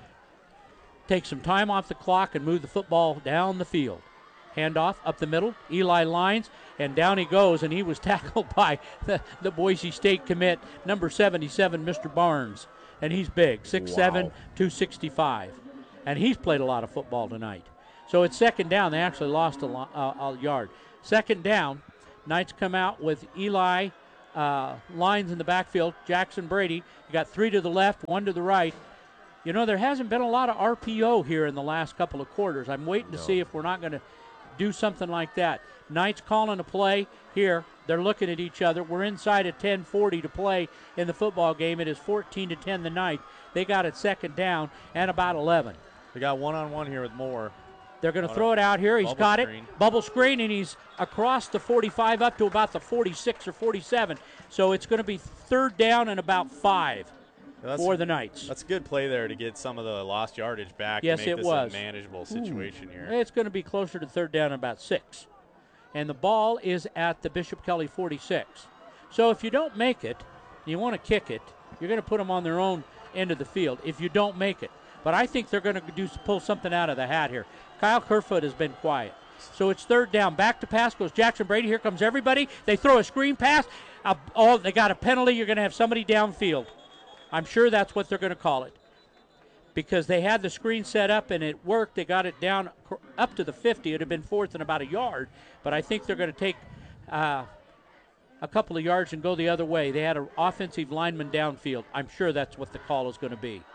Take some time off the clock and move the football down the field. Handoff up the middle. Eli lines, and down he goes, and he was tackled by the, the Boise State commit, number seventy-seven, Mister Barnes. And he's big, six seven, two sixty-five. And he's played a lot of football tonight. So it's second down. They actually lost a, lo- uh, a yard. Second down, Knights come out with Eli uh, lines in the backfield. Jackson Brady, you got three to the left, one to the right. You know, there hasn't been a lot of R P O here in the last couple of quarters. I'm waiting to No. see if we're not going to do something like that. Knight's calling a play here. They're looking at each other. We're inside at ten forty to play in the football game. It is fourteen to ten the Knight. They got it second down and about eleven. They got one-on-one here with Moore. They're going to On throw a it out here. He's bubble got screen. it. Bubble screen, and he's across the forty-five up to about the forty-six or forty-seven. So it's going to be third down and about five That's- for the Knights. That's a good play there to get some of the lost yardage back Yes, to make it this was. a manageable situation here. It's going to be closer to third down and about six. And the ball is at the Bishop Kelly forty-six. So if you don't make it, you want to kick it, you're going to put them on their own end of the field if you don't make it. But I think they're going to do pull something out of the hat here. Kyle Kerfoot has been quiet. So it's third down. Back to pass goes Jackson Brady. Here comes everybody. They throw a screen pass. Uh, oh, they got a penalty. You're going to have somebody downfield. I'm sure that's what they're going to call it. Because they had the screen set up and it worked. They got it down cr- up to the fifty. It would have been fourth and about a yard. But I think they're going to take uh, a couple of yards and go the other way. They had an offensive lineman downfield. I'm sure that's what the call is going to be.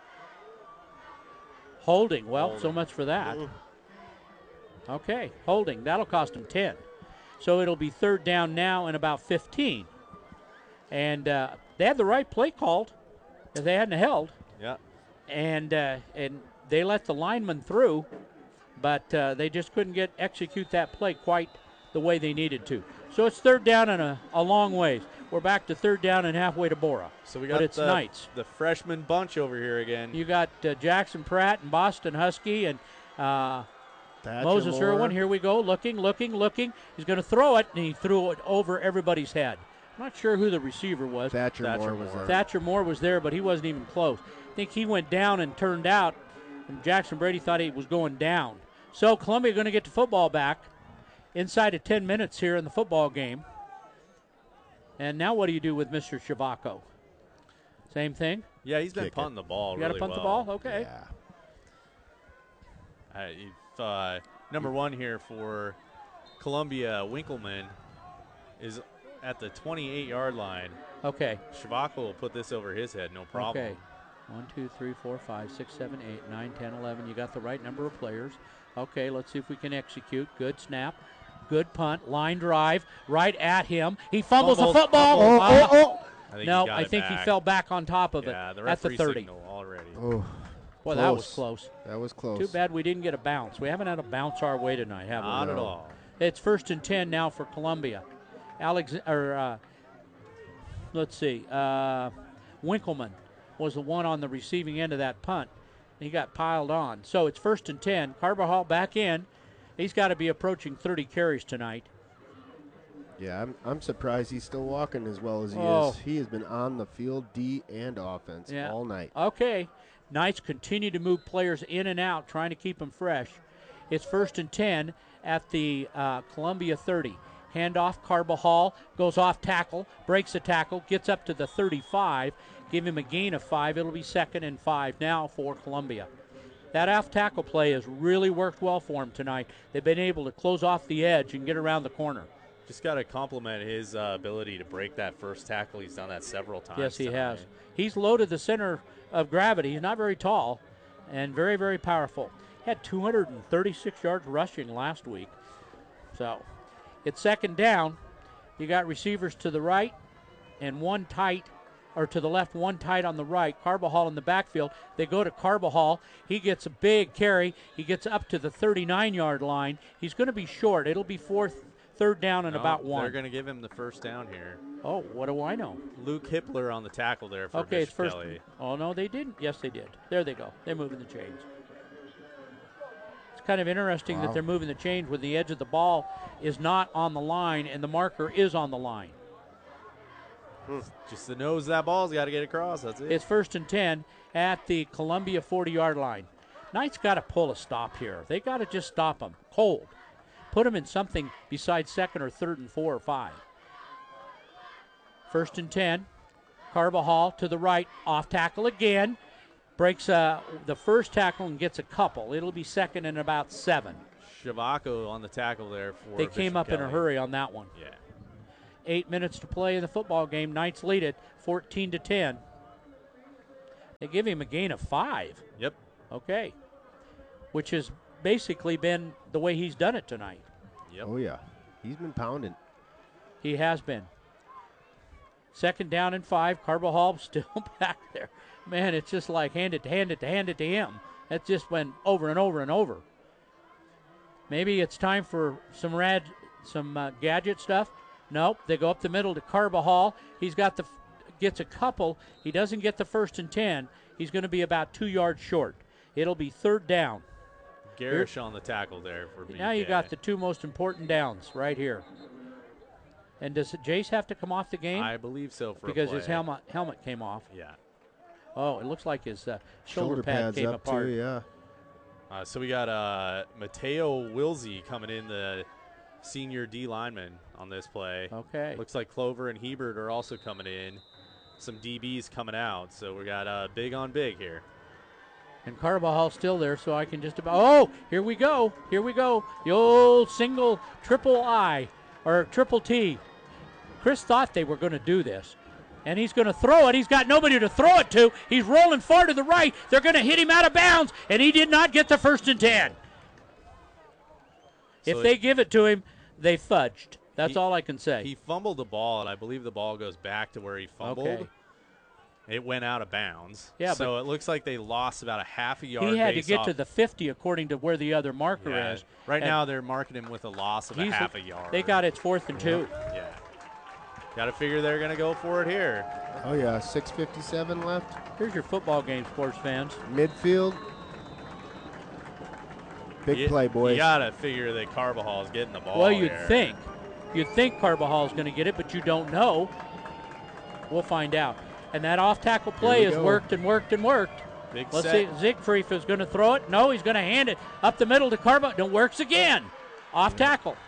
Holding. Well, so much for that. Okay, holding. That'll cost them ten. So it'll be third down now and about fifteen. And uh, they had the right play called if they hadn't held. Yeah. And uh, and they let the lineman through, but uh, they just couldn't get execute that play quite the way they needed to. So it's third down and a, a long ways. We're back to third down and halfway to Bora. So we got but it's the, Knights. the freshman bunch over here again. You got uh, Jackson Pratt and Boston Husky and uh, Thatcher Moses Moore. Irwin. Here we go, looking, looking, looking. He's going to throw it, and he threw it over everybody's head. I'm not sure who the receiver was. Thatcher, Thatcher Moore was Moore. there. Thatcher Moore was there, but he wasn't even close. I think he went down and turned out, and Jackson Brady thought he was going down. So Columbia going to get the football back inside of ten minutes here in the football game. And now what do you do with Mister Shavako? Same thing? Yeah, he's been Kick it. punting the ball You got to really punt well. the ball? Okay. Yeah. Uh, if, uh, number one here for Columbia, Winkleman, is at the twenty-eight-yard line. Okay. Shavako will put this over his head, no problem. Okay. One, two, three, four, five, six, seven, eight, nine, ten, eleven. You got the right number of players. Okay, let's see if we can execute. Good snap. Good punt. Line drive. Right at him. He fumbles Fumbles. the football. Fumbles. Ah. Oh, oh, I think No, he got I it think he back. fell back on top of Yeah, it the at the referee thirty. signal already. oh. Boy, that was Close. close. That was close. Too bad we didn't get a bounce. We haven't had a bounce our way tonight, have we? Not at No. all. It's first and ten now for Columbia. Alex, or uh, let's see, uh, Winkleman was the one on the receiving end of that punt. He got piled on. So it's first and ten. Carbajal back in. He's got to be approaching thirty carries tonight. Yeah, I'm, I'm surprised he's still walking as well as he Oh. is. He has been on the field, D and offense, Yeah. all night. Okay. Knights continue to move players in and out, trying to keep them fresh. It's first and ten at the uh, Columbia thirty. Handoff, Carbajal goes off tackle, breaks a tackle, gets up to the thirty-five. Give him a gain of five. It'll be second and five now for Columbia. That off tackle play has really worked well for him tonight. They've been able to close off the edge and get around the corner. Just got to compliment his uh, ability to break that first tackle. He's done that several times. Yes, he tonight. has. He's loaded the center of gravity. He's not very tall and very, very powerful. Had two hundred thirty-six yards rushing last week. So it's second down. You got receivers to the right and one tight, or to the left, one tight on the right. Carbajal in the backfield. They go to Carbajal. He gets a big carry. He gets up to the thirty-nine-yard line. He's going to be short. It'll be fourth, third down and No, about one. They're going to give him the first down here. Oh, what do I know? Luke Hippler on the tackle there for Okay, it's Bishop first. Kelly. Oh, no, they didn't. Yes, they did. There they go. They're moving the chains. It's kind of interesting that Wow. they're moving the chains when the edge of the ball is not on the line and the marker is on the line. Just the nose of that ball's got to get across. That's it. It's first and ten at the Columbia forty-yard line. Knights got to pull a stop here. They got to just stop them cold. Put them in something besides second or third and four or five. First and ten. Carbajal to the right, off tackle again. Breaks uh, the first tackle and gets a couple. It'll be second and about seven. Shavako on the tackle there for They came Bishop up in a Kelly. hurry on that one. Yeah. eight minutes to play in the football game. Knights lead it fourteen to ten. They give him a gain of five. Yep. Okay. Which has basically been the way he's done it tonight. Yep. Oh, yeah. He's been pounding. He has been. Second down and five. Carbajal still back there. Man, it's just like hand it to hand it to hand it to him. That just went over and over and over. Maybe it's time for some rad, some uh, gadget stuff. Nope. They go up the middle to Carbajal. He's got the gets a couple. He doesn't get the first and ten. He's going to be about two yards short. It'll be third down. Garish on the tackle there for B K. Now you got the two most important downs right here. And does Jace have to come off the game? I believe so for because a play. his helmet helmet came off. Yeah. Oh, it looks like his uh, shoulder, Shoulder pad pads came up apart. too, yeah. Uh, so we got uh, Mateo Wilsey coming in, the senior D lineman on this play. Okay. Looks like Clover and Hebert are also coming in. Some D Bs coming out. So we got uh, big on big here. And Carvajal's still there, so I can just about. Oh, here we go. Here we go. The old single, triple I, or triple T. Chris thought they were going to do this. And he's going to throw it. He's got nobody to throw it to. He's rolling far to the right. They're going to hit him out of bounds, and he did not get the first and ten. So if they give it to him, they fudged. That's he, all I can say. He fumbled the ball, and I believe the ball goes back to where he fumbled. Okay. It went out of bounds. Yeah, so it looks like they lost about a half a yard. He had to base get off. to the fifty according to where the other marker Yeah. is. Right And now they're marking him with a loss of a he's half a yard. They got it's fourth and two. Yeah. Got to figure they're going to go for it here. Oh, yeah, six fifty-seven left. Here's your football game, sports fans. Midfield. Big You- play, boys. You got to figure that Carvajal's getting the ball Well, you'd here. think. You'd think Carvajal's going to get it, but you don't know. We'll find out. And that off-tackle play we has go. worked and worked and worked. Big Let's set. see. Siegfried is going to throw it. No, he's going to hand it up the middle to Carbajal. No, works again. Off tackle.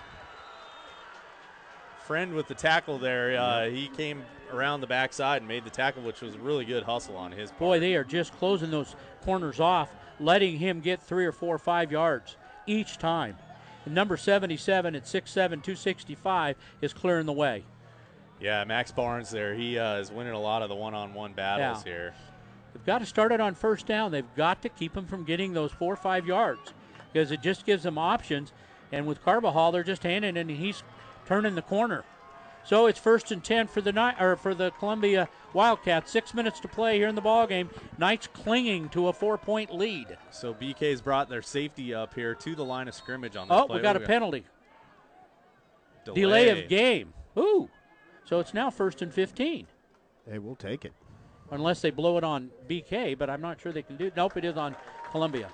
Friend with the tackle there. Uh, he came around the backside and made the tackle, which was a really good hustle on his part. Boy, they are just closing those corners off, letting him get three or four or five yards each time. And number seventy-seven at six seven, two sixty-five is clearing the way. Yeah, Max Barnes there. He uh, is winning a lot of the one-on-one battles Yeah. here. They've got to start it on first down. They've got to keep him from getting those four or five yards because it just gives them options. And with Carbajal, they're just handing it, and he's turning the corner. So it's first and ten for the Kni- or for the Columbia Wildcats. Six minutes to play here in the ball game. Knights clinging to a four-point lead. So B K's brought their safety up here to the line of scrimmage on this Oh, play. we got a What penalty. Delay. Delay of game. Ooh. So it's now first and fifteen. Hey, we'll take it. Unless they blow it on B K, but I'm not sure they can do it. Nope, it is on Columbia.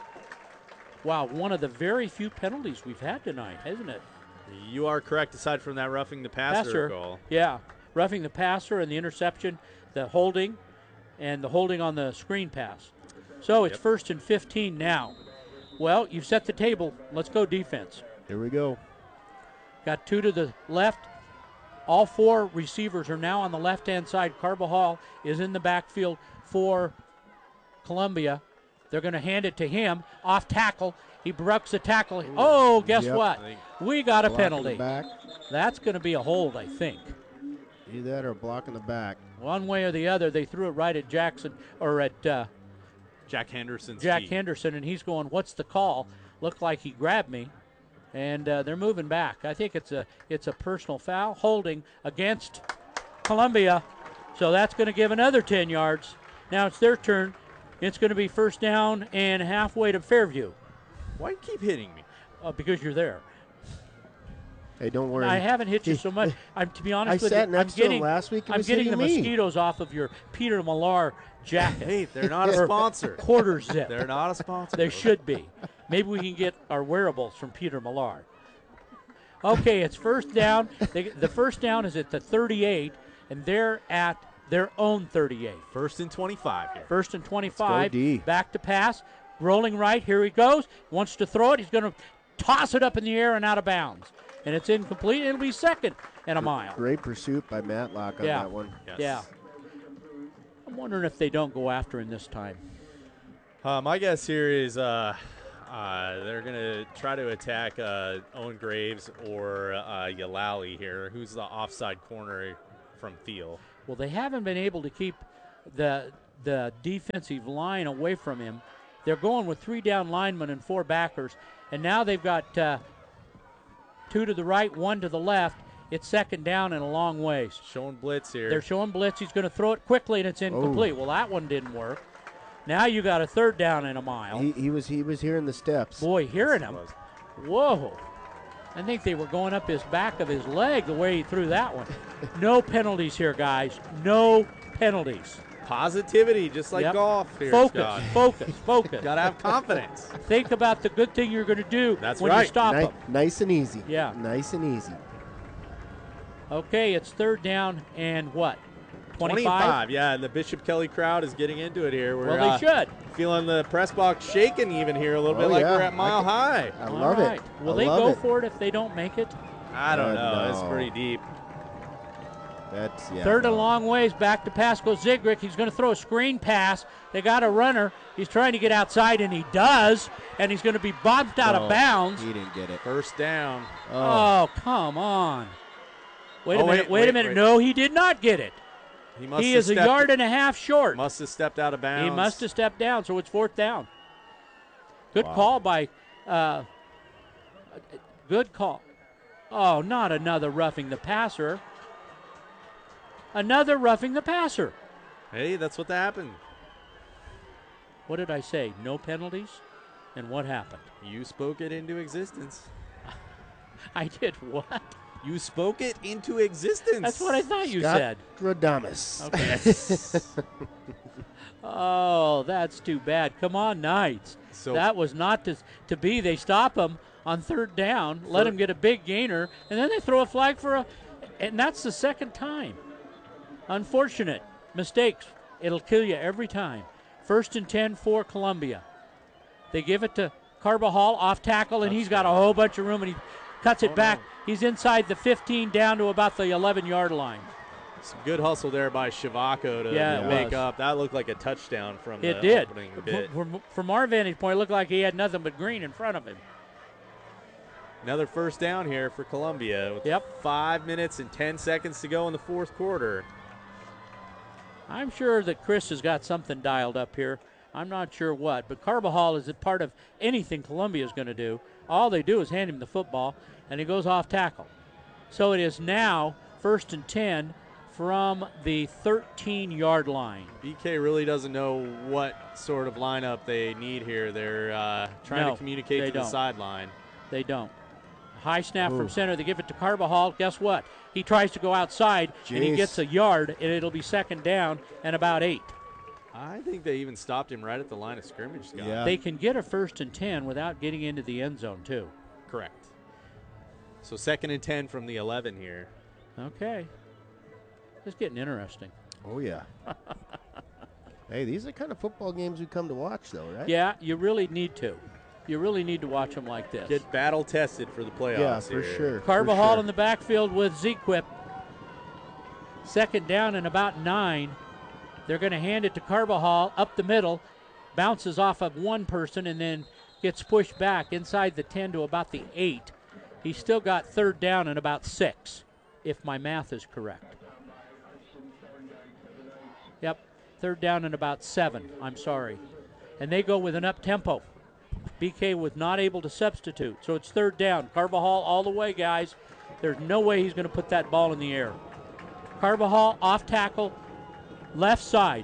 Wow, one of the very few penalties we've had tonight, isn't it? You are correct, aside from that roughing the passer, Passer. goal. Yeah, roughing the passer and the interception, the holding, and the holding on the screen pass. So it's Yep. first and fifteen now. Well, you've set the table. Let's go defense. Here we go. Got two to the left. All four receivers are now on the left-hand side. Carbajal is in the backfield for Columbia. They're going to hand it to him. Off tackle. He breaks the tackle. Oh, guess Yep. what? We got a Blocking penalty. the back. That's going to be a hold, I think. Either that or blocking the back. One way or the other, they threw it right at Jackson or at uh, Jack Henderson's Jack feet. Henderson, and he's going, "What's the call?" Looked like he grabbed me, and uh, they're moving back. I think it's a it's a personal foul, holding against Columbia, so that's going to give another ten yards. Now it's their turn. It's going to be first down and halfway to Fairview. Why do you keep hitting me? Uh, because you're there. Hey, don't worry. I haven't hit you so much. I'm to be honest I with sat you, next I'm to him getting last week and I'm was getting the hitting me. mosquitoes off of your Peter Millar jacket. Hey, they're not a Or sponsor. Quarter zip. They're not a sponsor. They should be. Maybe we can get our wearables from Peter Millar. Okay, it's first down. They, the first down is at the thirty-eight, and they're at their own thirty-eight. First and twenty-five here. First and twenty-five. D. Back to pass. Rolling right. Here he goes. Wants to throw it. He's going to toss it up in the air and out of bounds. And it's incomplete. It'll be second and a mile. Great pursuit by Matlock on Yeah. that one. Yes. Yeah. I'm wondering if they don't go after him this time. Uh, my guess here is uh, Uh, they're going to try to attack uh, Owen Graves or uh, Yalali here, who's the offside corner from Thiel. Well, they haven't been able to keep the the defensive line away from him. They're going with three down linemen and four backers, and now they've got uh, two to the right, one to the left. It's second down and a long ways. Showing blitz here. They're showing blitz. He's going to throw it quickly, and it's incomplete. Oh. Well, that one didn't work. Now you got a third down and a mile. He, he was he was hearing the steps. Boy, hearing him. Whoa. I think they were going up his back of his leg the way he threw that one. No penalties here, guys. No penalties. Positivity, just like Yep. golf here, Focus, Scott. focus, focus. Got to have confidence. Think about the good thing you're going to do That's when you right. stop Ni- him. nice and easy. Yeah. Nice and easy. Okay, it's third down and what? twenty-five? twenty-five, yeah, and the Bishop Kelly crowd is getting into it here. We're, Well, they uh, should. feeling the press box shaking even here a little Oh, bit like yeah. we're at Mile I can- High. I All love right. it. Will I they love go it. for it if they don't make it? I don't Uh, know. It's no. pretty deep. That's yeah. Third no. and long ways back to Pascal Zigrick. He's going to throw a screen pass. They got a runner. He's trying to get outside, and he does. And he's going to be bumped out No, of bounds. He didn't get it. First down. Oh, come on. Wait a Oh, minute. wait, Wait, wait, a minute. wait. No, he did not get it. He must He have is a stepped- yard and a half short. Must have stepped out of bounds. He must have stepped down, so it's fourth down. Good Wow. call by. Uh, good call. Oh, not another roughing the passer. Another roughing the passer. Hey, that's what happened. What did I say? No penalties? And what happened? You spoke it into existence. I did what? You spoke it into existence. That's what I thought you Scott said. Gradamus. Okay. Oh, that's too bad. Come on, Knights. So- that was not to, to be. They stop him on third down, let him get a big gainer, and then they throw a flag for a. And that's the second time. Unfortunate mistakes. It'll kill you every time. First and ten for Columbia. They give it to Carbajal off tackle, and he's got a whole bunch of room, and he cuts it Oh, back. no. He's inside the fifteen down to about the eleven-yard line. Some good hustle there by Shavako to Yeah, it wake was. up. That looked like a touchdown from It the did. opening From, bit. from- from our vantage point, it looked like he had nothing but green in front of him. Another first down here for Columbia with Yep. five minutes and ten seconds to go in the fourth quarter. I'm sure that Chris has got something dialed up here. I'm not sure what, but Carbajal is a part of anything Columbia is going to do. All they do is hand him the football, and he goes off tackle. So it is now first and ten from the thirteen-yard line. B K really doesn't know what sort of lineup they need here. They're uh, trying No, to communicate they to the don't. sideline. They don't. High snap Ooh. from center. They give it to Carbajal. Guess what? He tries to go outside, and he Jeez. gets a yard, and it'll be second down and about eight. I think they even stopped him right at the line of scrimmage, Scott. Yeah. They can get a first and ten without getting into the end zone, too. Correct. So second and ten from the eleven here. Okay. It's getting interesting. Oh yeah. Hey, these are kind of football games we come to watch, though, right? Yeah, you really need to. You really need to watch them like this. Get battle tested for the playoffs. Yeah, for here. sure. Carbajal for sure. in the backfield with Zequip. Second down and about nine. They're going to hand it to Carbajal up the middle. Bounces off of one person and then gets pushed back inside the ten to about the eight. He's still got third down and about six, if my math is correct. Yep, third down and about seven. I'm sorry. And they go with an up-tempo. B K was not able to substitute, so it's third down. Carbajal all the way, guys. There's no way he's going to put that ball in the air. Carbajal off tackle, left side.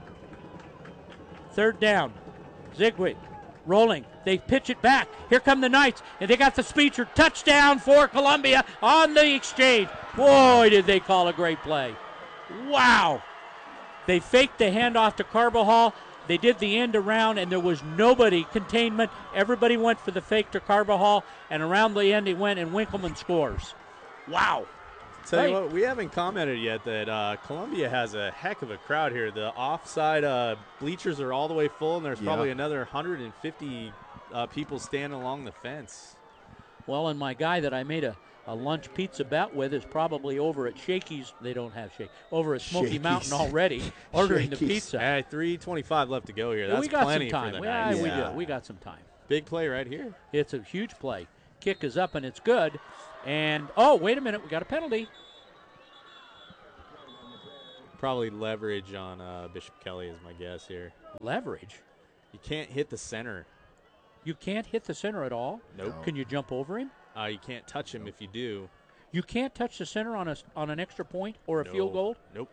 Third down. Zigwig rolling. They pitch it back. Here come the Knights, and they got the Speecher. Touchdown for Columbia on the exchange. Boy, did they call a great play. Wow. They faked the handoff to Carbajal. They did the end around, and there was nobody containment. Everybody went for the fake to Carbajal, and around the end he went, and Winkleman scores. Wow. Tell you Right. what, we haven't commented yet that uh, Columbia has a heck of a crowd here. The offside uh, bleachers are all the way full, and there's Yeah. probably another one hundred fifty uh, people standing along the fence. Well, and my guy that I made a, a lunch pizza bet with is probably over at Shakey's. They don't have Shake. Over at Smoky Shakey's. Mountain already, ordering the Shakey's. pizza. Hey, three twenty-five left to go here. Yeah, That's we got plenty some time. for the Yeah, Knights. we Yeah. do. We got some time. Big play right here. It's a huge play. Kick is up and it's good. And, oh, wait a minute. We got a penalty. Probably leverage on uh, Bishop Kelly is my guess here. Leverage? You can't hit the center. You can't hit the center at all? Nope. Can you jump over him? Uh, you can't touch him if you do. You can't touch the center on a on an extra point or a No. field goal? Nope.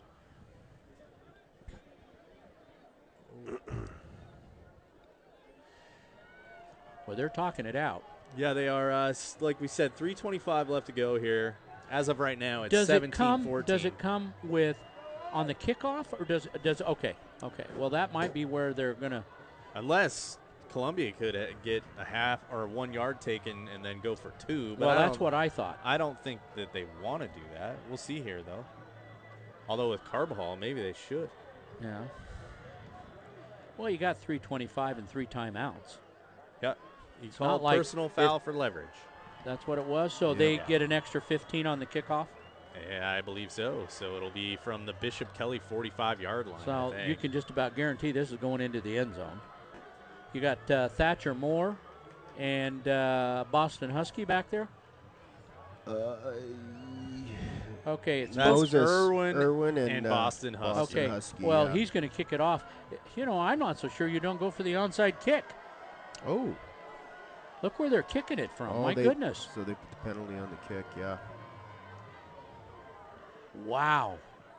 Well, they're talking it out. Yeah, they are. Uh, s- like we said, three twenty-five left to go here. As of right now, it's Does it seventeen come? fourteen. Does it come with on the kickoff or does does okay okay? Well, that might be where they're gonna. Unless Columbia could uh, get a half or one yard taken and then go for two. But Well, I that's don't- what I thought. I don't think that they want to do that. We'll see here, though. Although with Carbajal, maybe they should. Yeah. Well, you got three twenty-five and three timeouts. Yeah. You It's call not it like personal foul it- for leverage. That's what it was. So they Yeah. get an extra fifteen on the kickoff. Yeah, I believe so. So it'll be from the Bishop Kelly forty-five yard line. I So think. you can just about guarantee this is going into the end zone. You got uh, Thatcher Moore and uh, Boston Husky back there. Uh, Okay, it's That's Moses, Irwin, Irwin and, and uh, Boston Husky. Boston okay. Husky, well, yeah. he's going to kick it off. You know, I'm not so sure you don't go for the onside kick. Oh. Look where they're kicking it from. Oh, My they- goodness. So they put the penalty on the kick, yeah. Wow.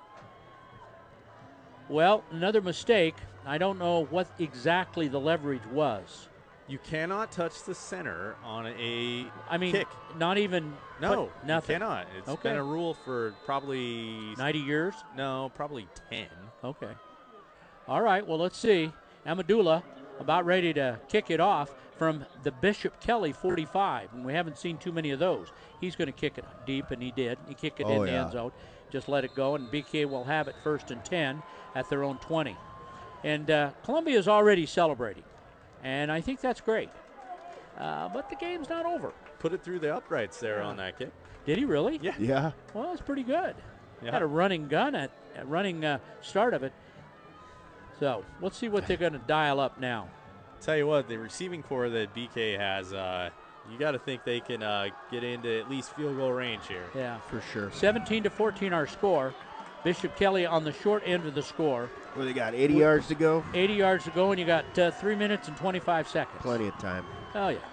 Well, another mistake. I don't know what exactly the leverage was. You cannot touch the center on a I mean, kick. not even No, put- nothing. you cannot. It's Okay. been a rule for probably ninety years. No, probably ten. Okay. All right. Well, let's see. Amadula about ready to kick it off from the Bishop Kelly forty-five, and we haven't seen too many of those. He's going to kick it deep, and he did. He kicked it Oh, in the yeah. end zone. Just let it go, and B K will have it first and ten at their own twenty. And uh, Columbia is already celebrating, and I think that's great. Uh, but the game's not over. Put it through the uprights there on that kick. Did he really? Yeah. Yeah. Well, that's pretty good. Yeah. Had a running gun at, at running uh, start of it. So let's see what they're going to dial up now. Tell you what, the receiving core that B K has, uh, you got to think they can uh, get into at least field goal range here. Yeah, For sure. seventeen to fourteen our score. Bishop Kelly on the short end of the score. Well, they got eighty yards to go. eighty yards to go, and you got uh, three minutes and twenty-five seconds. Plenty of time. Oh yeah.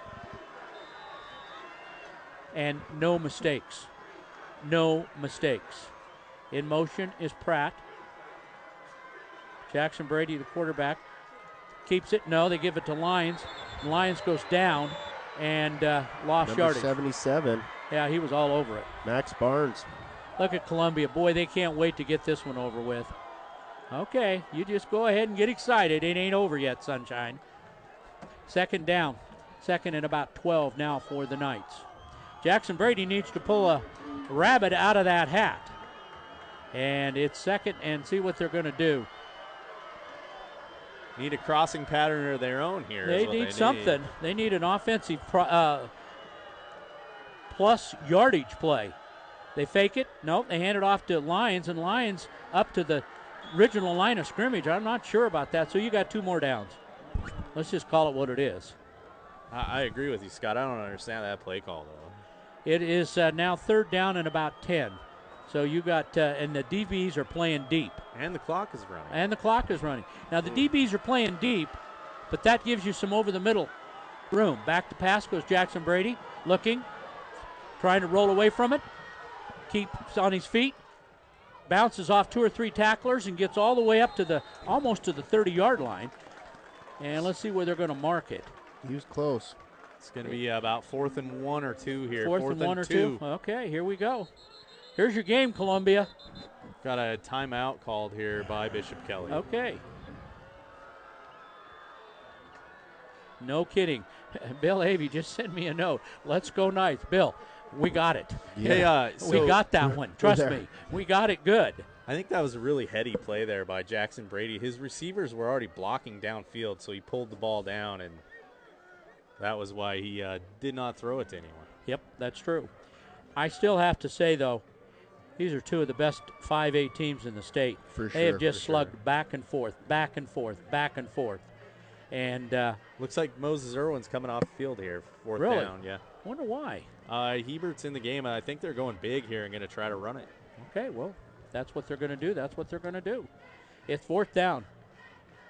And no mistakes. No mistakes. In motion is Pratt. Jackson Brady, the quarterback, keeps it. No, they give it to Lyons. Lyons goes down and uh, lost Number yardage. seventy-seven, Yeah, he was all over it. Max Barnes. Look at Columbia. Boy, they can't wait to get this one over with. Okay, you just go ahead and get excited. It ain't over yet, Sunshine. Second down. Second and about twelve now for the Knights. Jackson Brady needs to pull a rabbit out of that hat. And it's second, and see what they're going to do. Need a crossing pattern of their own here. They is what need something. They need an offensive pro, uh, plus yardage play. They fake it. Nope. They hand it off to Lyons, and Lyons up to the original line of scrimmage. I'm not sure about that. So you got two more downs. Let's just call it what it is. I, I agree with you, Scott. I don't understand that play call, though. It is uh, now third down and about ten. So you got, uh, and the D Bs are playing deep. And the clock is running. And the clock is running. Now, the D Bs are playing deep, but that gives you some over the middle room. Back to pass goes Jackson Brady, looking, trying to roll away from it, keeps on his feet, bounces off two or three tacklers, and gets all the way up to the, almost to the thirty-yard line. And let's see where they're going to mark it. He was close. It's going to be about fourth and one or two here. Fourth, and one or two. Okay, here we go. Here's your game, Columbia. Got a timeout called here by Bishop Kelly. Okay. No kidding. Bill Avey just sent me a note. Let's go Knights. Bill, we got it. Hey, uh, we so- got that one. Trust there. me. We got it good. I think that was a really heady play there by Jackson Brady. His receivers were already blocking downfield, so he pulled the ball down, and that was why he uh, did not throw it to anyone. Yep, that's true. I still have to say, though, these are two of the best five A teams in the state. For They have sure, just for slugged sure. back and forth, back and forth, back and forth. And uh, looks like Moses Irwin's coming off the field here, fourth really? down. Yeah. Wonder why. Uh, Hebert's in the game, and I think they're going big here and going to try to run it. Okay, well, that's what they're going to do. That's what they're going to do. It's fourth down.